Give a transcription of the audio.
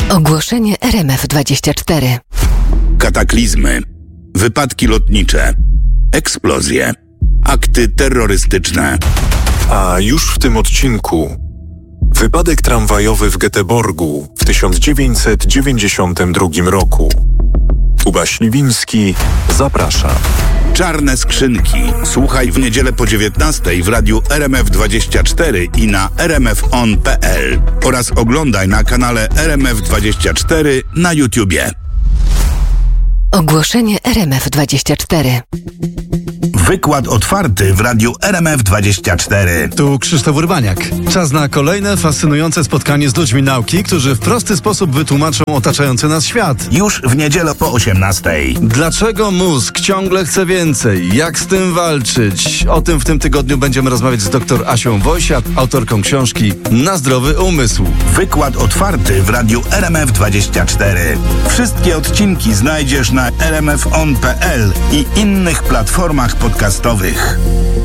Ogłoszenie RMF24. Kataklizmy, wypadki lotnicze, eksplozje, akty terrorystyczne. A już w tym odcinku wypadek tramwajowy w Göteborgu w 1992 roku. Kuba Śliwiński zaprasza. Czarne skrzynki. Słuchaj w niedzielę po 19:00 w radiu RMF24 i na rmfon.pl oraz oglądaj na kanale RMF24 na YouTubie. Ogłoszenie RMF24. Wykład otwarty w radiu RMF24. Tu Krzysztof Urbaniak. Czas na kolejne fascynujące spotkanie z ludźmi nauki, którzy w prosty sposób wytłumaczą otaczający nas świat. Już w niedzielę po 18:00. Dlaczego mózg ciągle chce więcej? Jak z tym walczyć? O tym w tym tygodniu będziemy rozmawiać z dr Asią Wojsiak, autorką książki Na zdrowy umysł. Wykład otwarty w radiu RMF24. Wszystkie odcinki znajdziesz na rmfon.pl i innych platformach podcastowych.